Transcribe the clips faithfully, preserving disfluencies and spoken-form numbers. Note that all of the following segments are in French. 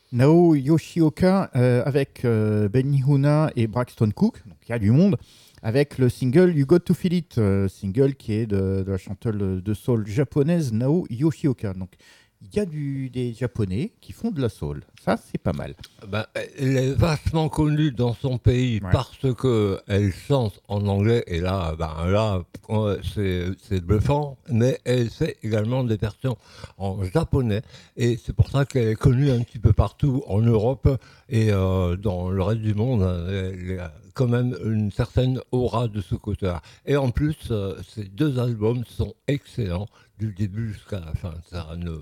Nao Yoshioka euh, avec euh, Benny Huna et Braxton Cook, donc il y a du monde, avec le single You Got to Feel It, euh, single qui est de, de la chanteuse de soul japonaise Nao Yoshioka. Donc il y a du, des japonais qui font de la soul, ça c'est pas mal. Ben, elle est vachement connue dans son pays Ouais. parce qu'elle chante en anglais et là, ben, là c'est, c'est bluffant, mais elle fait également des versions en japonais et c'est pour ça qu'elle est connue un petit peu partout en Europe et euh, dans le reste du monde. Elle a quand même une certaine aura de ce côté-là. Et en plus, euh, ces deux albums sont excellents du début jusqu'à la fin. Ça ne...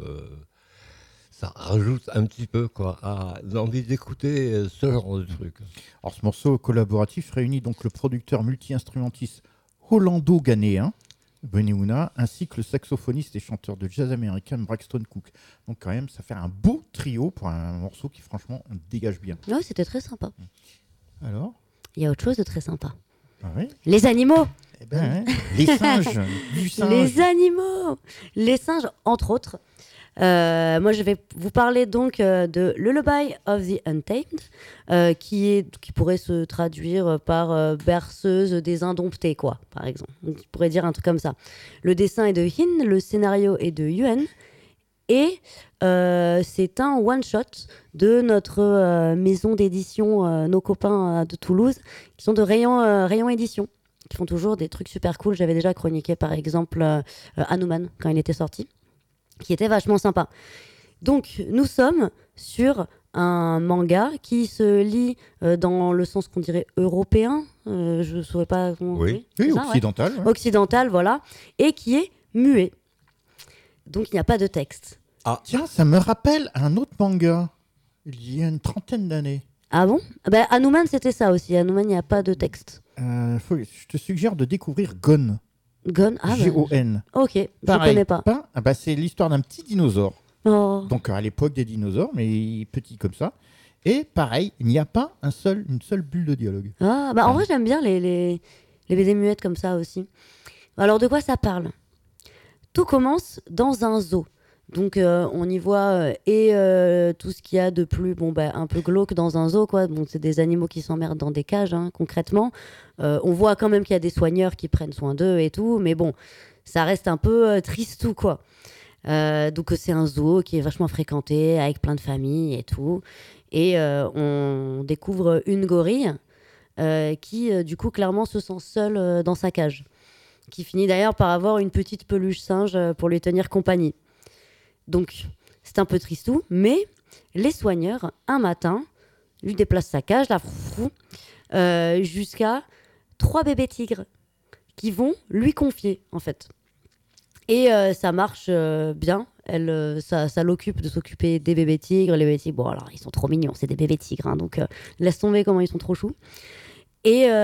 ça rajoute un petit peu quoi, à l'envie d'écouter ce genre de truc. Alors ce morceau collaboratif réunit donc le producteur multi-instrumentiste hollando-ghanéen Benny Huna ainsi que le saxophoniste et chanteur de jazz américain Braxton Cook. Donc quand même ça fait un beau trio pour un morceau qui franchement dégage bien. Ouais, c'était très sympa. Alors Il y a autre chose de très sympa. ah oui. Les animaux. Eh ben, hein, les singes, du singe. Les animaux. Les singes, entre autres. Euh, moi, je vais vous parler donc euh, de Lullaby of the Untamed, euh, qui, est, qui pourrait se traduire par euh, berceuse des indomptés, quoi, par exemple. Donc, on pourrait dire un truc comme ça. Le dessin est de Hin, le scénario est de Yuen, et euh, c'est un one-shot de notre euh, maison d'édition, euh, nos copains euh, de Toulouse, qui sont de Rayon, euh, Rayon Édition, qui font toujours des trucs super cool. J'avais déjà chroniqué, par exemple, euh, Hanuman, quand il était sorti, qui était vachement sympa. Donc, nous sommes sur un manga qui se lit euh, dans le sens qu'on dirait européen, euh, je ne saurais pas comment... Oui, oui ça, occidental. ouais. Ouais. Occidental, voilà, et qui est muet. Donc, il n'y a pas de texte. Ah, tiens, ça me rappelle un autre manga, il y a une trentaine d'années. Ah bon? Ben, Hanuman, c'était ça aussi. Hanuman, il n'y a pas de texte. Euh, faut- je te suggère de découvrir Gon. Gon? Ah, G ben, O N. ok, je Pareil, connais pas. pas- ah bah, c'est l'histoire d'un petit dinosaure. Oh. Donc à l'époque des dinosaures, mais petit comme ça. Et pareil, il n'y a pas un seul, une seule bulle de dialogue. Ah, bah, en Ah. vrai, j'aime bien les, les, les B D muettes comme ça aussi. Alors, de quoi ça parle? Tout commence dans un zoo. Donc, euh, on y voit euh, et euh, tout ce qu'il y a de plus bon, bah, un peu glauque dans un zoo, quoi. Bon, c'est des animaux qui s'emmerdent dans des cages, hein, concrètement. Euh, on voit quand même qu'il y a des soigneurs qui prennent soin d'eux et tout, mais bon, ça reste un peu euh, tristou, quoi. Euh, donc, c'est un zoo qui est vachement fréquenté, avec plein de familles et tout. Et euh, on découvre une gorille euh, qui, euh, du coup, clairement se sent seule euh, dans sa cage. Qui finit d'ailleurs par avoir une petite peluche singe euh, pour lui tenir compagnie. Donc, c'est un peu tristou, mais les soigneurs, un matin, lui déplacent sa cage, là, frou, euh, jusqu'à trois bébés tigres qui vont lui confier, en fait. Et euh, ça marche euh, bien. Elle, euh, ça, ça l'occupe de s'occuper des bébés tigres. Les bébés tigres, bon, alors, ils sont trop mignons, c'est des bébés tigres, hein, donc euh, laisse tomber comment ils sont trop choux. Et... Euh,